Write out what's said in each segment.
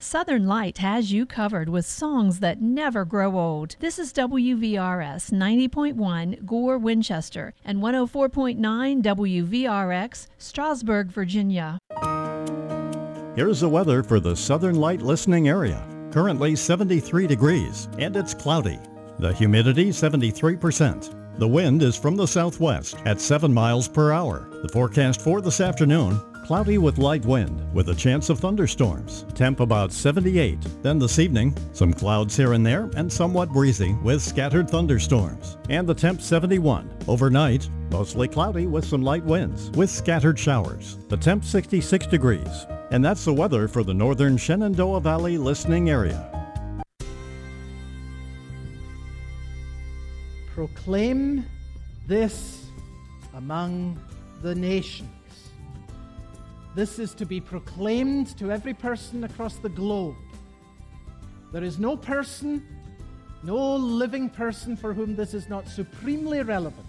Southern Light has you covered with songs that never grow old. This is WVRS 90.1 Gore, Winchester, and 104.9 WVRX, Strasburg, Virginia. Here's the weather for the Southern Light listening area. Currently 73 degrees, and it's cloudy. The humidity 73%. The wind is from the southwest at 7 miles per hour. The forecast for this afternoon, cloudy with light wind with a chance of thunderstorms. Temp about 78. Then this evening, some clouds here and there and somewhat breezy with scattered thunderstorms. And the temp 71. Overnight, mostly cloudy with some light winds with scattered showers. The temp 66 degrees. And that's the weather for the northern Shenandoah Valley listening area. Proclaim this among the nations. This is to be proclaimed to every person across the globe. There is no person, no living person for whom this is not supremely relevant.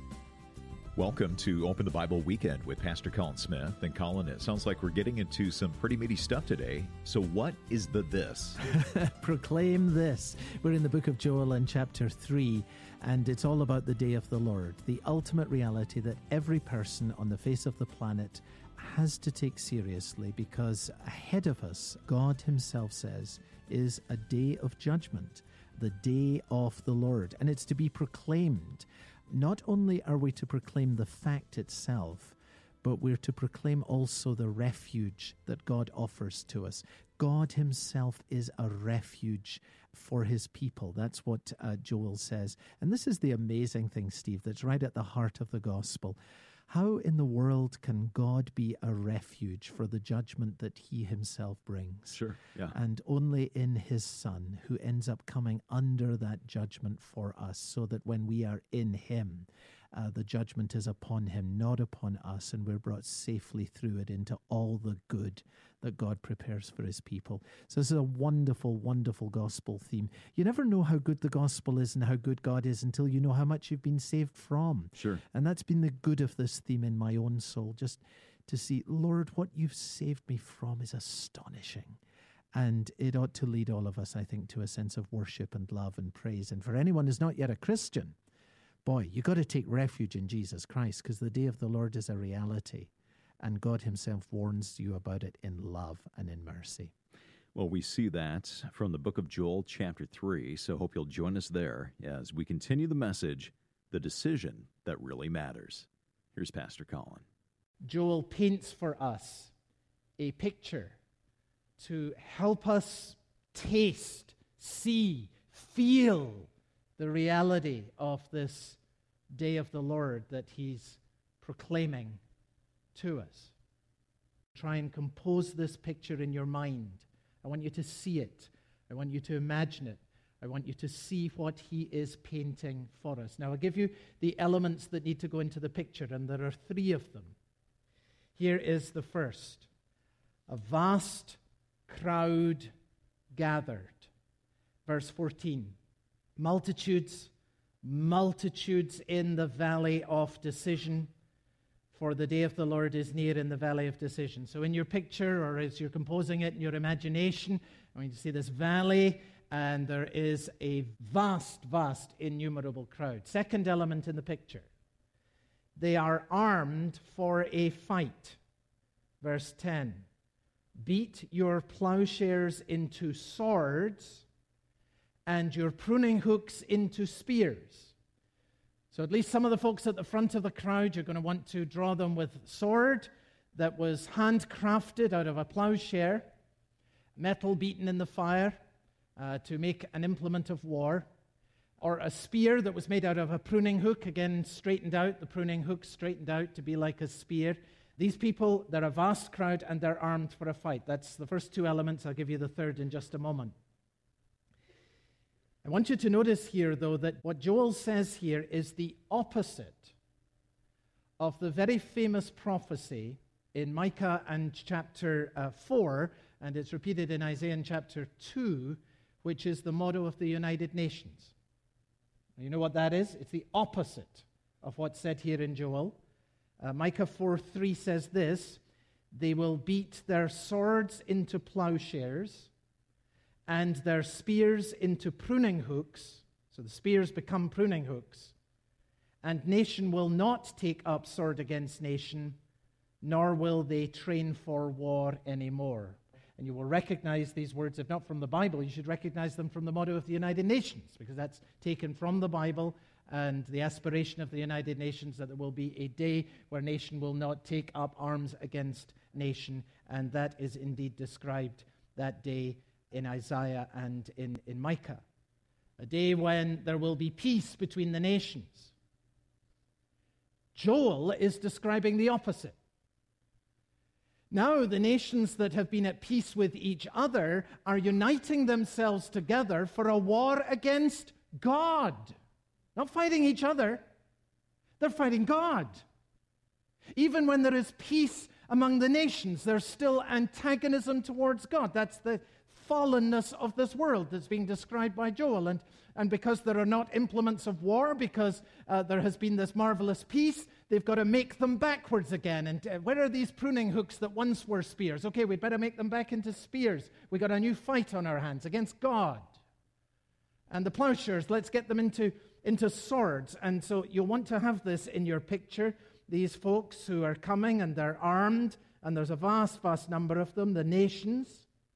Welcome to Open the Bible Weekend with Pastor Colin Smith. And Colin, it sounds like we're getting into some pretty meaty stuff today. So what is the this? Proclaim this. We're in the book of Joel in chapter 3, and it's all about the day of the Lord, the ultimate reality that every person on the face of the planet has to take seriously, because ahead of us, God himself says, is a day of judgment, the day of the Lord, and it's to be proclaimed. Not only are we to proclaim the fact itself, but we're to proclaim also the refuge that God offers to us. God himself is a refuge for his people. That's what Joel says. And this is the amazing thing, Steve, that's right at the heart of the gospel. How in the world can God be a refuge for the judgment that he himself brings? Sure, yeah. And only in his Son, who ends up coming under that judgment for us, so that when we are in him, the judgment is upon him, not upon us, and we're brought safely through it into all the good that God prepares for his people. So this is a wonderful, wonderful gospel theme. You never know how good the gospel is and how good God is until you know how much you've been saved from. Sure. And that's been the good of this theme in my own soul, just to see, Lord, what you've saved me from is astonishing. And it ought to lead all of us, I think, to a sense of worship and love and praise. And for anyone who's not yet a Christian, boy, you got to take refuge in Jesus Christ, because the day of the Lord is a reality. And God himself warns you about it in love and in mercy. Well, we see that from the book of Joel, chapter 3, so hope you'll join us there as we continue the message, the decision that really matters. Here's Pastor Colin. Joel paints for us a picture to help us taste, see, feel the reality of this day of the Lord that he's proclaiming to us. Try and compose this picture in your mind. I want you to see it. I want you to imagine it. I want you to see what he is painting for us. Now, I'll give you the elements that need to go into the picture, and there are 3 of them. Here is the first. A vast crowd gathered. Verse 14. Multitudes in the valley of decision, for the day of the Lord is near in the valley of decision. So in your picture, or as you're composing it in your imagination, I want you to see this valley, and there is a vast, innumerable crowd. Second element in the picture. They are armed for a fight. Verse 10. Beat your plowshares into swords, and your pruning hooks into spears. So at least some of the folks at the front of the crowd, you're going to want to draw them with sword that was handcrafted out of a plowshare, metal beaten in the fire to make an implement of war, or a spear that was made out of a pruning hook, again straightened out, the pruning hook straightened out to be like a spear. These people, they're a vast crowd and they're armed for a fight. That's the first 2 elements. I'll give you the third in just a moment. I want you to notice here, though, that what Joel says here is the opposite of the very famous prophecy in Micah and chapter 4, and it's repeated in Isaiah in chapter 2, which is the motto of the United Nations. You know what that is? It's the opposite of what's said here in Joel. Micah 4:3 says this: they will beat their swords into plowshares and their spears into pruning hooks. So the spears become pruning hooks. And nation will not take up sword against nation, nor will they train for war anymore. And you will recognize these words, if not from the Bible, you should recognize them from the motto of the United Nations, because that's taken from the Bible and the aspiration of the United Nations that there will be a day where nation will not take up arms against nation. And that is indeed described that day in Isaiah and in Micah. A day when there will be peace between the nations. Joel is describing the opposite. Now the nations that have been at peace with each other are uniting themselves together for a war against God. Not fighting each other, they're fighting God. Even when there is peace among the nations, there's still antagonism towards God. That's the fallenness of this world that's being described by Joel. And because there are not implements of war, because there has been this marvelous peace, they've got to make them backwards again. And where are these pruning hooks that once were spears? Okay, we'd better make them back into spears. We've got a new fight on our hands against God. And the plowshares, let's get them into swords. And so you'll want to have this in your picture. These folks who are coming and they're armed, and there's a vast, vast number of them, the nations.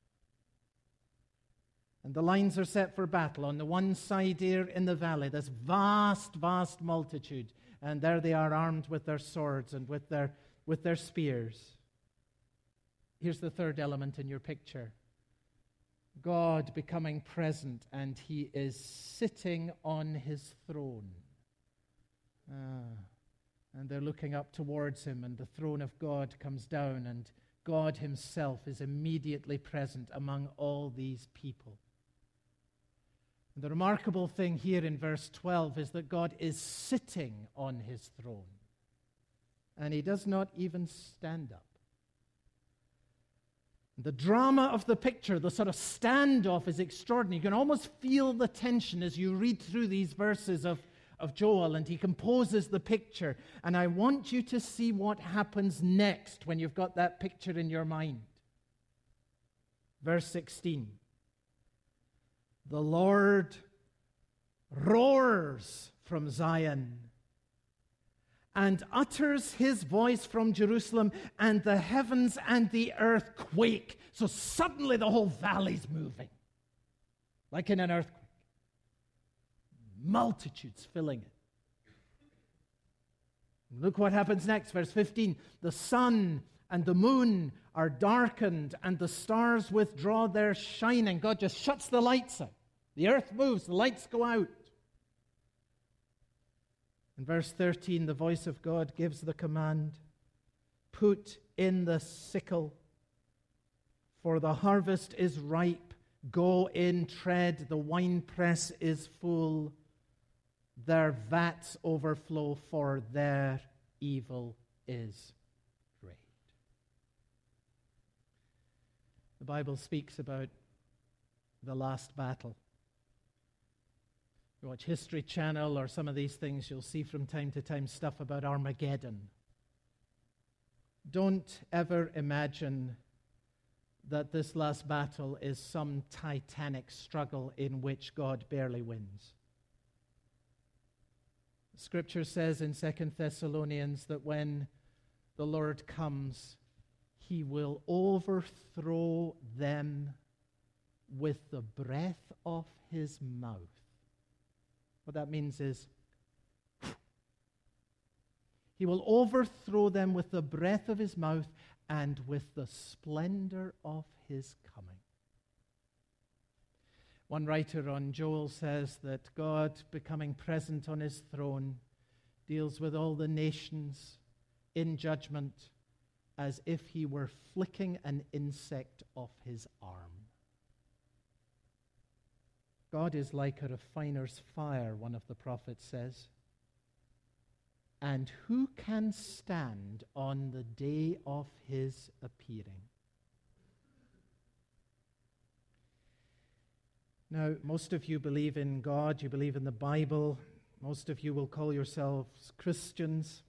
And the lines are set for battle. On the one side here in the valley, this vast, vast multitude. And there they are armed with their swords and with their spears. Here's the third element in your picture. God becoming present, and he is sitting on his throne. And they're looking up towards him, and the throne of God comes down, and God himself is immediately present among all these people. The remarkable thing here in verse 12 is that God is sitting on his throne, and he does not even stand up. The drama of the picture, the sort of standoff, is extraordinary. You can almost feel the tension as you read through these verses of Joel, and he composes the picture. And I want you to see what happens next when you've got that picture in your mind. Verse 16. The Lord roars from Zion and utters his voice from Jerusalem, and the heavens and the earth quake. So suddenly the whole valley's moving, like in an earthquake. Multitudes filling it. Look what happens next, verse 15. The sun and the moon are darkened, and the stars withdraw their shining. God just shuts the lights out. The earth moves, the lights go out. In verse 13, the voice of God gives the command, put in the sickle, for the harvest is ripe. Go in, tread, the winepress is full. Their vats overflow, for their evil is great. The Bible speaks about the last battle. You watch History Channel or some of these things, you'll see from time to time stuff about Armageddon. Don't ever imagine that this last battle is some titanic struggle in which God barely wins. Scripture says in 2 Thessalonians that when the Lord comes, he will overthrow them with the breath of his mouth. What that means is, he will overthrow them with the breath of his mouth and with the splendor of his coming. One writer on Joel says that God becoming present on his throne deals with all the nations in judgment as if he were flicking an insect off his arm. God is like a refiner's fire, one of the prophets says. And who can stand on the day of his appearing? Now, most of you believe in God, you believe in the Bible. Most of you will call yourselves Christians.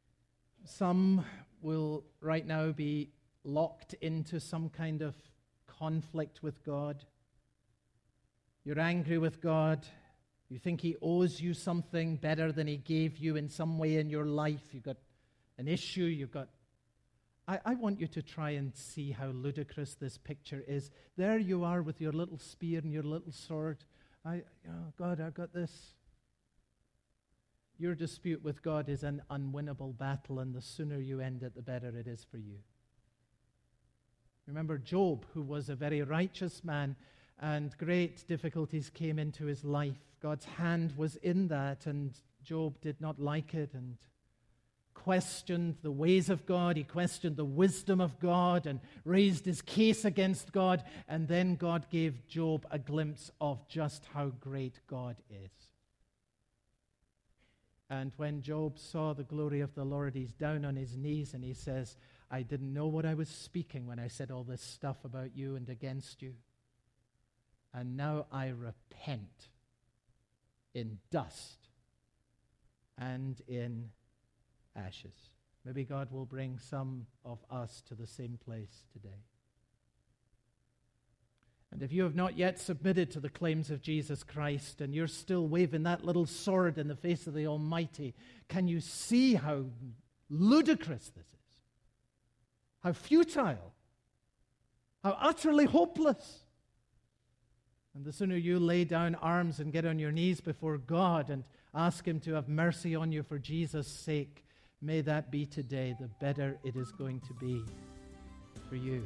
Some will right now be locked into some kind of conflict with God. You're angry with God. You think He owes you something better than He gave you in some way in your life. You've got an issue. I want you to try and see how ludicrous this picture is. There you are with your little spear and your little sword. God, I've got this. Your dispute with God is an unwinnable battle, and the sooner you end it, the better it is for you. Remember Job, who was a very righteous man, and great difficulties came into his life. God's hand was in that, and Job did not like it and questioned the ways of God. He questioned the wisdom of God and raised his case against God. And then God gave Job a glimpse of just how great God is. And when Job saw the glory of the Lord, he's down on his knees and he says, I didn't know what I was speaking when I said all this stuff about you and against you. And now I repent in dust and in ashes. Maybe God will bring some of us to the same place today. And if you have not yet submitted to the claims of Jesus Christ and you're still waving that little sword in the face of the Almighty, can you see how ludicrous this is? How futile? How utterly hopeless? And the sooner you lay down arms and get on your knees before God and ask Him to have mercy on you for Jesus' sake, may that be today, the better it is going to be for you.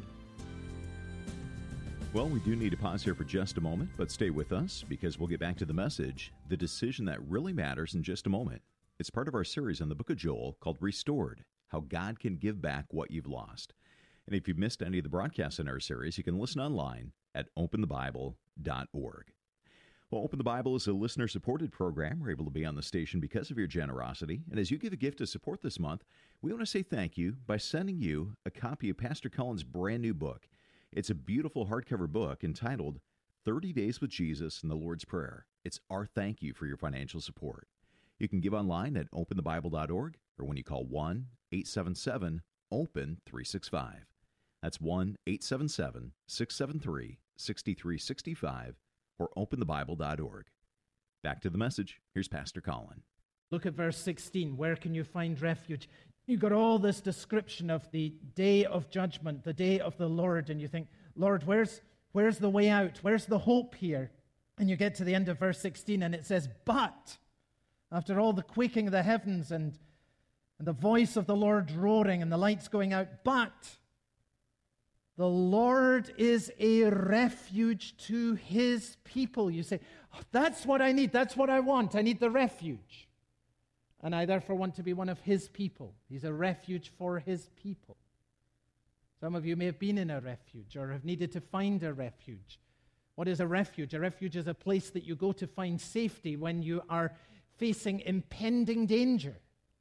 Well, we do need to pause here for just a moment, but stay with us because we'll get back to the message, the decision that really matters, in just a moment. It's part of our series on the book of Joel called Restored, How God Can Give Back What You've Lost. And if you've missed any of the broadcasts in our series, you can listen online at openthebible.org. Well, Open the Bible is a listener-supported program. We're able to be on the station because of your generosity. And as you give a gift to support this month, we want to say thank you by sending you a copy of Pastor Cullen's brand new book. It's a beautiful hardcover book entitled 30 Days with Jesus and the Lord's Prayer. It's our thank you for your financial support. You can give online at openthebible.org or when you call 1-877-OPEN-365. That's 1-877-673-6365 or openthebible.org. Back to the message. Here's Pastor Cullen. Look at verse 16. Where can you find refuge? You've got all this description of the day of judgment, the day of the Lord, and you think, Lord, where's the way out? Where's the hope here? And you get to the end of verse 16, and it says, but, after all the quaking of the heavens and the voice of the Lord roaring and the lights going out, but the Lord is a refuge to His people. You say, oh, that's what I need. That's what I want. I need the refuge. And I therefore want to be one of His people. He's a refuge for His people. Some of you may have been in a refuge or have needed to find a refuge. What is a refuge? A refuge is a place that you go to find safety when you are facing impending danger.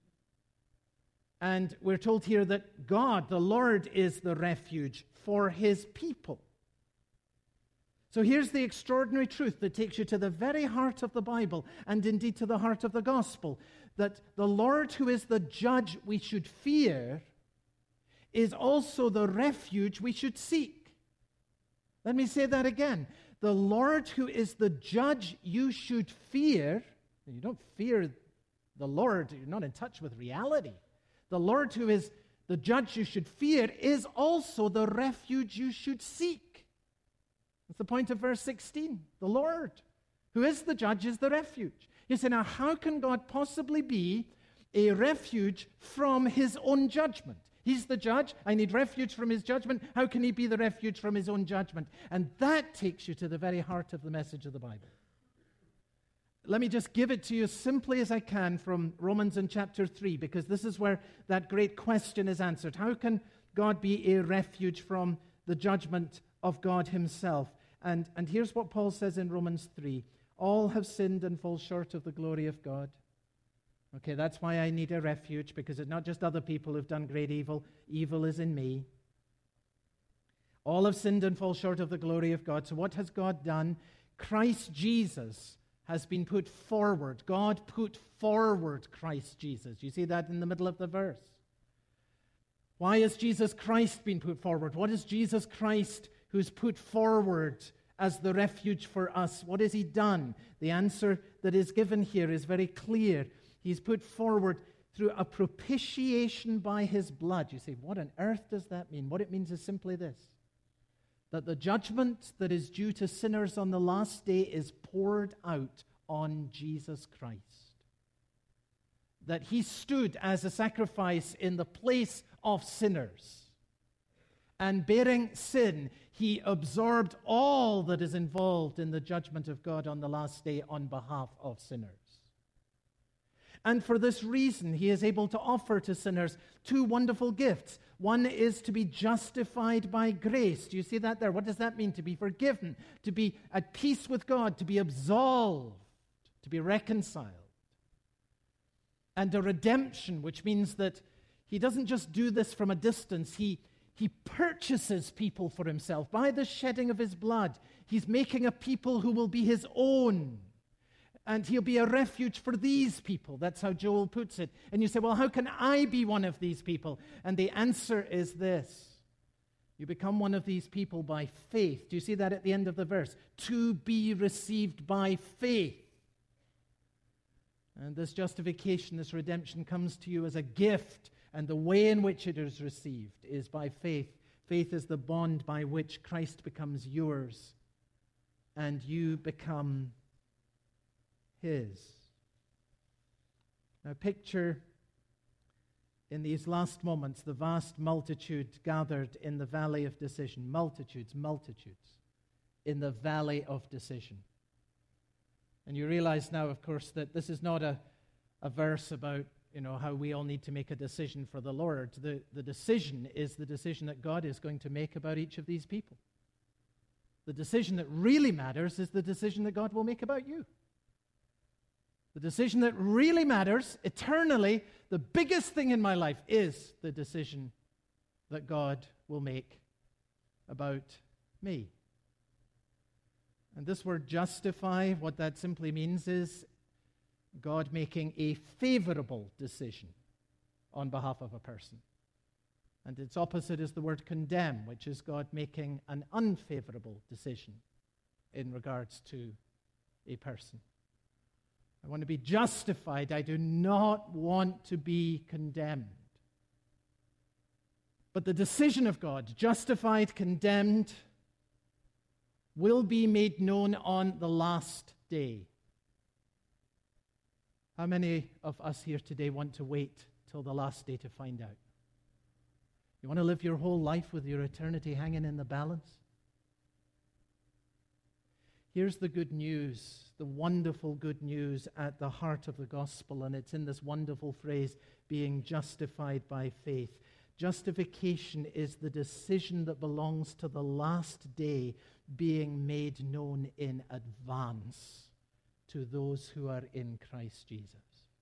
And we're told here that God, the Lord, is the refuge for His people. So here's the extraordinary truth that takes you to the very heart of the Bible and indeed to the heart of the gospel, that the Lord, who is the judge we should fear, is also the refuge we should seek. Let me say that again. The Lord, who is the judge you should fear, and you don't fear the Lord, you're not in touch with reality. The Lord, who is the judge you should fear, is also the refuge you should seek. That's the point of verse 16. The Lord, who is the judge, is the refuge. You say, now, how can God possibly be a refuge from His own judgment? He's the judge. I need refuge from His judgment. How can He be the refuge from His own judgment? And that takes you to the very heart of the message of the Bible. Let me just give it to you as simply as I can from Romans in chapter 3, because this is where that great question is answered. How can God be a refuge from the judgment of God Himself? And here's what Paul says in Romans 3. All have sinned and fall short of the glory of God. Okay, that's why I need a refuge, because it's not just other people who've done great evil. Evil is in me. All have sinned and fall short of the glory of God. So what has God done? Christ Jesus has been put forward. God put forward Christ Jesus. You see that in the middle of the verse. Why has Jesus Christ been put forward? What is Jesus Christ who's put forward as the refuge for us. What has he done? The answer that is given here is very clear. He's put forward through a propitiation by his blood. You say, what on earth does that mean? What it means is simply this: that the judgment that is due to sinners on the last day is poured out on Jesus Christ. That he stood as a sacrifice in the place of sinners. And bearing sin, he absorbed all that is involved in the judgment of God on the last day on behalf of sinners. And for this reason, he is able to offer to sinners two wonderful gifts. One is to be justified by grace. Do you see that there? What does that mean? To be forgiven, to be at peace with God, to be absolved, to be reconciled. And a redemption, which means that he doesn't just do this from a distance. He purchases people for himself. By the shedding of his blood, he's making a people who will be his own. And he'll be a refuge for these people. That's how Joel puts it. And you say, well, how can I be one of these people? And the answer is this: you become one of these people by faith. Do you see that at the end of the verse? To be received by faith. And this justification, this redemption comes to you as a gift. And the way in which it is received is by faith. Faith is the bond by which Christ becomes yours and you become his. Now picture in these last moments the vast multitude gathered in the valley of decision. Multitudes in the valley of decision. And you realize now, of course, that this is not a verse about how we all need to make a decision for the Lord. The decision is the decision that God is going to make about each of these people. The decision that really matters is the decision that God will make about you. The decision that really matters eternally, the biggest thing in my life, is the decision that God will make about me. And this word justify, what that simply means is God making a favorable decision on behalf of a person. And its opposite is the word condemn, which is God making an unfavorable decision in regards to a person. I want to be justified. I do not want to be condemned. But the decision of God, justified, condemned, will be made known on the last day. How many of us here today want to wait till the last day to find out? You want to live your whole life with your eternity hanging in the balance? Here's the good news, the wonderful good news at the heart of the gospel, and it's in this wonderful phrase, being justified by faith. Justification is the decision that belongs to the last day being made known in advance to those who are in Christ Jesus.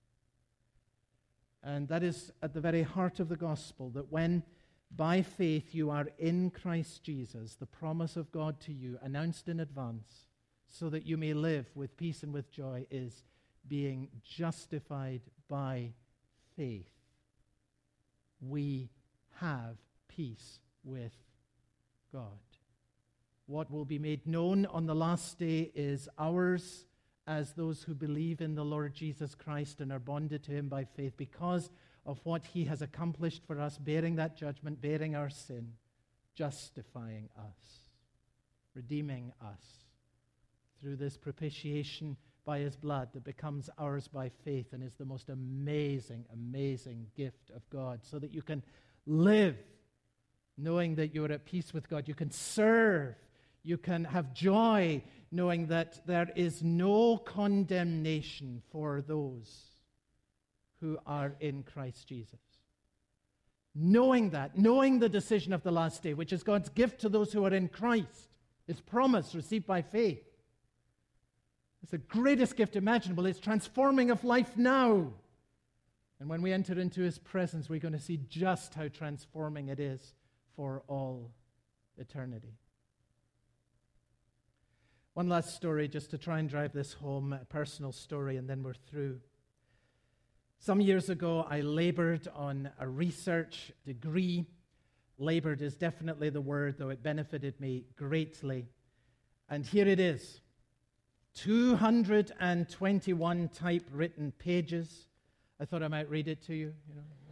And that is at the very heart of the gospel, that when by faith you are in Christ Jesus, the promise of God to you, announced in advance, so that you may live with peace and with joy, is being justified by faith. We have peace with God. What will be made known on the last day is ours as those who believe in the Lord Jesus Christ and are bonded to him by faith because of what he has accomplished for us, bearing that judgment, bearing our sin, justifying us, redeeming us through this propitiation by his blood that becomes ours by faith and is the most amazing, amazing gift of God, so that you can live knowing that you're at peace with God. You can serve. You can have joy knowing that there is no condemnation for those who are in Christ Jesus. Knowing that, knowing the decision of the last day, which is God's gift to those who are in Christ, his promise received by faith. It's the greatest gift imaginable. It's transforming of life now. And when we enter into his presence, we're going to see just how transforming it is for all eternity. One last story just to try and drive this home, a personal story, and then we're through. Some years ago, I labored on a research degree Labored is definitely the word, though it benefited me greatly. And here it is. 221 typewritten pages. I thought I might read it to you.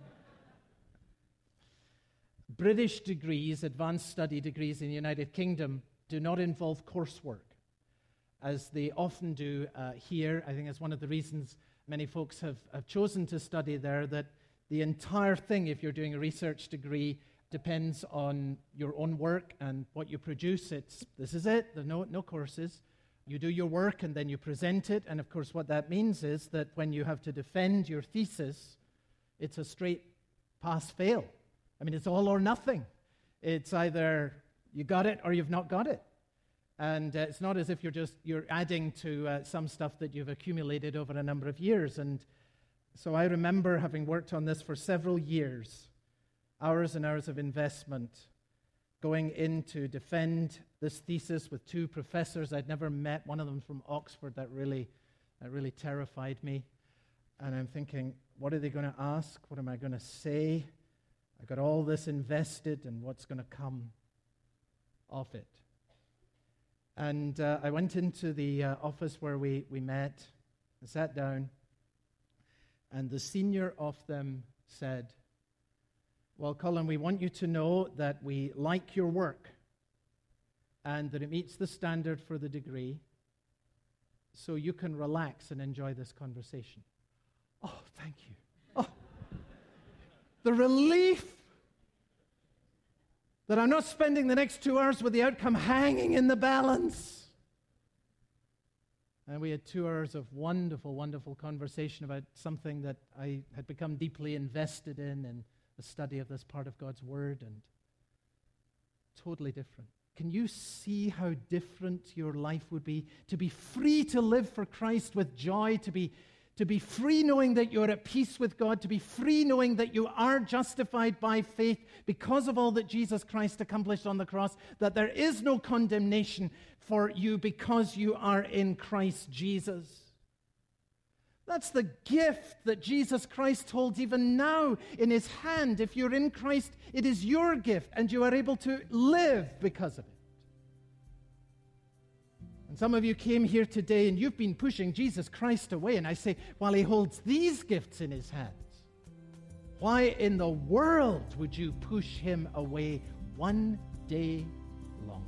British degrees, advanced study degrees in the United Kingdom, do not involve coursework, as they often do here. I think that's one of the reasons many folks have chosen to study there, that the entire thing, if you're doing a research degree, depends on your own work and what you produce. This is it. There are no courses. You do your work and then you present it. And of course, what that means is that when you have to defend your thesis, it's a straight pass-fail. I mean, it's all or nothing. It's either you got it or you've not got it. And it's not as if you're adding to some stuff that you've accumulated over a number of years. And so I remember having worked on this for several years, hours and hours of investment, going in to defend this thesis with two professors I'd never met, one of them from Oxford. That really terrified me. And I'm thinking, what are they going to ask? What am I going to say? I got all this invested, and what's going to come of it? And I went into the office where we met and sat down, and the senior of them said, well, Colin, we want you to know that we like your work and that it meets the standard for the degree, so you can relax and enjoy this conversation. Oh, thank you. Oh, the relief that I'm not spending the next 2 hours with the outcome hanging in the balance. And we had 2 hours of wonderful, wonderful conversation about something that I had become deeply invested in the study of this part of God's Word, and totally different. Can you see how different your life would be? To be free to live for Christ with joy, to be free knowing that you're at peace with God, to be free knowing that you are justified by faith because of all that Jesus Christ accomplished on the cross, that there is no condemnation for you because you are in Christ Jesus. That's the gift that Jesus Christ holds even now in his hand. If you're in Christ, it is your gift, and you are able to live because of it. And some of you came here today and you've been pushing Jesus Christ away, and I say, while he holds these gifts in his hands, why in the world would you push him away one day longer?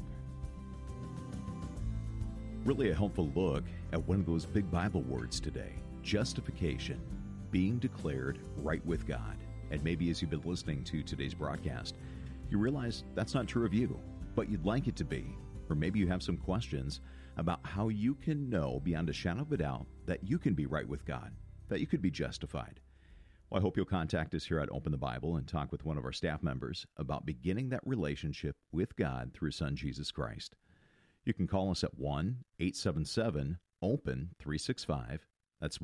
Really a helpful look at one of those big Bible words today. Justification, being declared right with God. And maybe as you've been listening to today's broadcast, you realize that's not true of you, but you'd like it to be. Or maybe you have some questions about how you can know beyond a shadow of a doubt that you can be right with God, that you could be justified. Well, I hope you'll contact us here at Open the Bible and talk with one of our staff members about beginning that relationship with God through His Son, Jesus Christ. You can call us at 1-877-OPEN-365. That's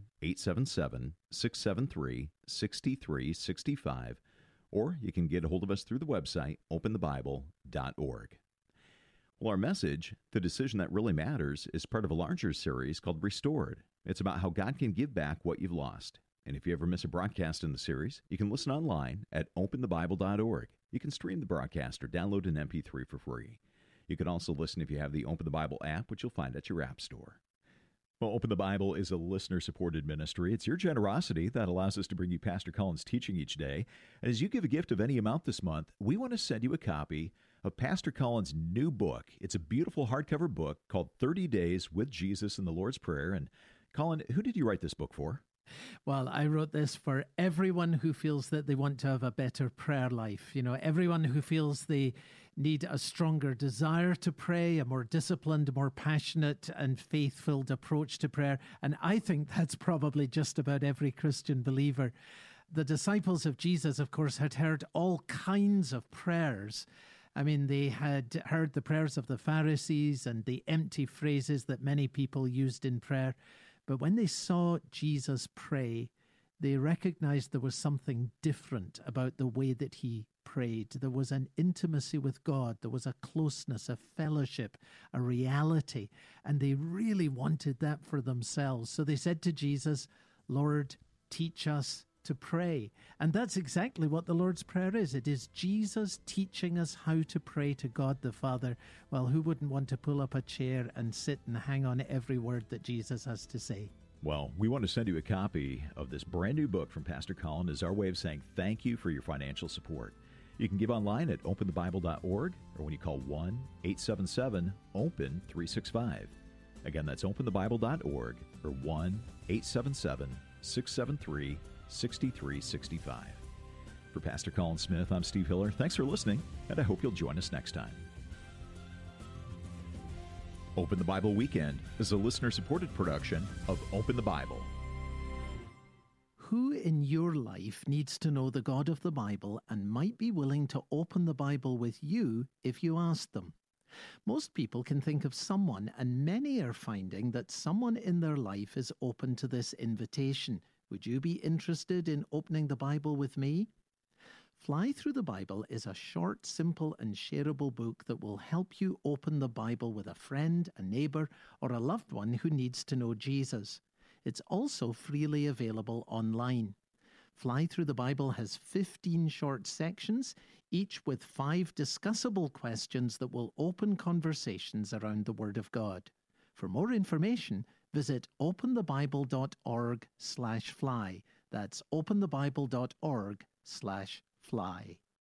1-877-673-6365. Or you can get a hold of us through the website, openthebible.org. Well, our message, The Decision That Really Matters, is part of a larger series called Restored. It's about how God can give back what you've lost. And if you ever miss a broadcast in the series, you can listen online at openthebible.org. You can stream the broadcast or download an MP3 for free. You can also listen if you have the Open the Bible app, which you'll find at your app store. Well, Open the Bible is a listener-supported ministry. It's your generosity that allows us to bring you Pastor Colin's teaching each day. And as you give a gift of any amount this month, we want to send you a copy of Pastor Colin's new book. It's a beautiful hardcover book called 30 Days with Jesus in the Lord's Prayer. And Colin, who did you write this book for? Well, I wrote this for everyone who feels that they want to have a better prayer life. You know, everyone who feels they need a stronger desire to pray, a more disciplined, more passionate and faith-filled approach to prayer. And I think that's probably just about every Christian believer. The disciples of Jesus, of course, had heard all kinds of prayers. I mean, they had heard the prayers of the Pharisees and the empty phrases that many people used in prayer. But when they saw Jesus pray, they recognized there was something different about the way that he prayed. There was an intimacy with God. There was a closeness, a fellowship, a reality. And they really wanted that for themselves. So they said to Jesus, Lord, teach us to pray. And that's exactly what the Lord's Prayer is. It is Jesus teaching us how to pray to God the Father. Well, who wouldn't want to pull up a chair and sit and hang on every word that Jesus has to say? Well, we want to send you a copy of this brand new book from Pastor Colin as our way of saying thank you for your financial support. You can give online at openthebible.org or when you call 1-877-OPEN-365. Again, that's openthebible.org or 1-877-673-6365. For Pastor Colin Smith, I'm Steve Hiller. Thanks for listening, and I hope you'll join us next time. Open the Bible Weekend is a listener-supported production of Open the Bible. Who in your life needs to know the God of the Bible and might be willing to open the Bible with you if you ask them? Most people can think of someone, and many are finding that someone in their life is open to this invitation. Would you be interested in opening the Bible with me? Fly Through the Bible is a short, simple, and shareable book that will help you open the Bible with a friend, a neighbor, or a loved one who needs to know Jesus. It's also freely available online. Fly Through the Bible has 15 short sections, each with 5 discussable questions that will open conversations around the Word of God. For more information, visit openthebible.org/fly. That's openthebible.org/fly.